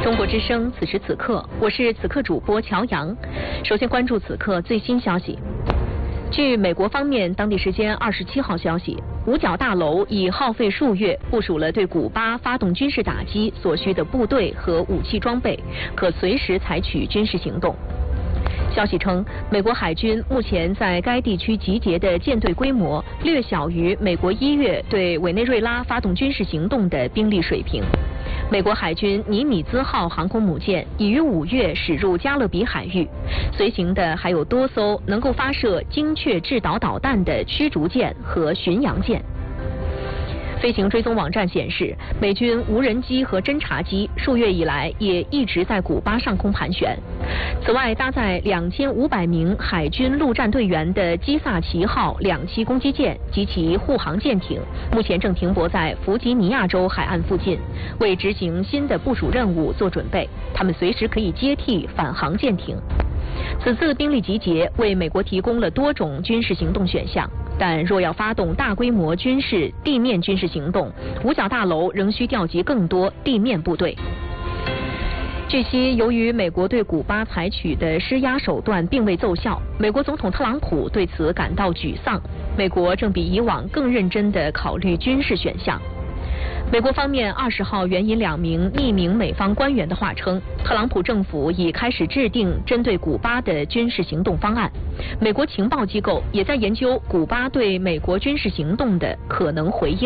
中国之声，此时此刻，我是此刻主播乔阳。首先关注此刻最新消息。据美国方面当地时间27号消息，五角大楼已耗费数月部署了对古巴发动军事打击所需的部队和武器装备，可随时采取军事行动。消息称，美国海军目前在该地区集结的舰队规模略小于美国1月对委内瑞拉发动军事行动的兵力水平。美国海军尼米兹号航空母舰已于5月驶入加勒比海域，随行的还有多艘能够发射精确制导导弹的驱逐舰和巡洋舰。飞行追踪网站显示，美军无人机和侦察机数月以来也一直在古巴上空盘旋。此外，搭载2500名海军陆战队员的基萨奇号2栖攻击舰及其护航舰艇，目前正停泊在弗吉尼亚州海岸附近，为执行新的部署任务做准备。他们随时可以接替返航舰艇。此次兵力集结为美国提供了多种军事行动选项，但若要发动大规模地面军事行动，五角大楼仍需调集更多地面部队。据悉，由于美国对古巴采取的施压手段并未奏效，美国总统特朗普对此感到沮丧。美国正比以往更认真地考虑军事选项。美国方面20号援引2名匿名美方官员的话称，特朗普政府已开始制定针对古巴的军事行动方案。美国情报机构也在研究古巴对美国军事行动的可能回应。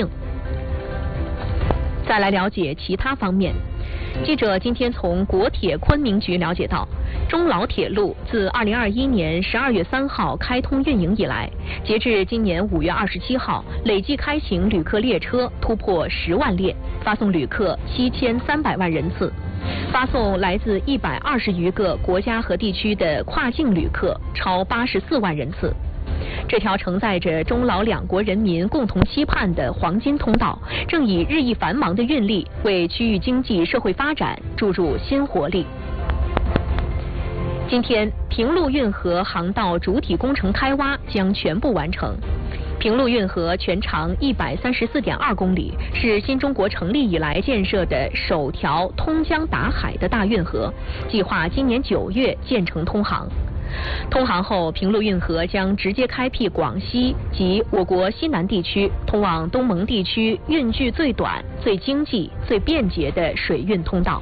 再来了解其他方面。记者今天从国铁昆明局了解到，中老铁路自2021年12月3号开通运营以来，截至今年5月27号，累计开行旅客列车突破10万列，发送旅客7300万人次，发送来自120余个国家和地区的跨境旅客超84万人次。这条承载着中老两国人民共同期盼的黄金通道，正以日益繁忙的运力为区域经济社会发展注入新活力。今天，平陆运河航道主体工程开挖将全部完成。平陆运河全长134.2公里，是新中国成立以来建设的首条通江达海的大运河，计划今年9月建成通航。通航后，平陆运河将直接开辟广西及我国西南地区通往东盟地区运距最短、最经济、最便捷的水运通道。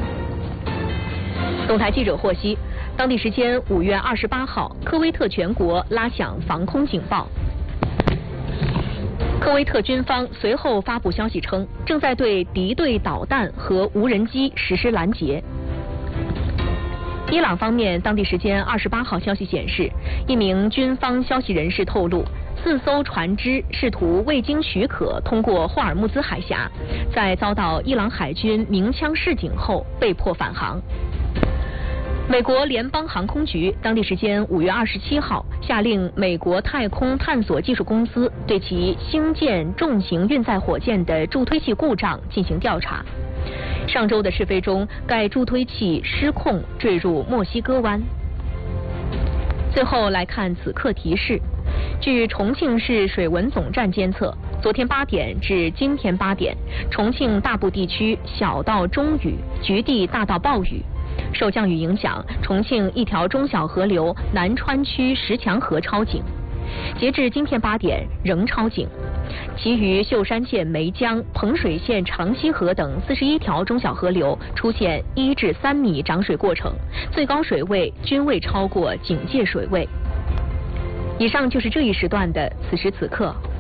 总台记者获悉，当地时间5月28号，科威特全国拉响防空警报。科威特军方随后发布消息称，正在对敌对导弹和无人机实施拦截。伊朗方面当地时间28号消息显示，一名军方消息人士透露，4艘船只试图未经许可通过霍尔木兹海峡，在遭到伊朗海军鸣枪示警后被迫返航。美国联邦航空局当地时间5月27号下令美国太空探索技术公司对其星舰重型运载火箭的助推器故障进行调查。上周的试飞中，该助推器失控坠入墨西哥湾。最后来看此刻提示，据重庆市水文总站监测，昨天8点至今天8点，重庆大部地区小到中雨，局地大到暴雨。受降雨影响，重庆一条中小河流南川区石墙河超警，截至今天8点仍超警。其余秀山县梅江、彭水县长溪河等41条中小河流出现1至3米涨水过程，最高水位均未超过警戒水位。以上就是这一时段的此时此刻。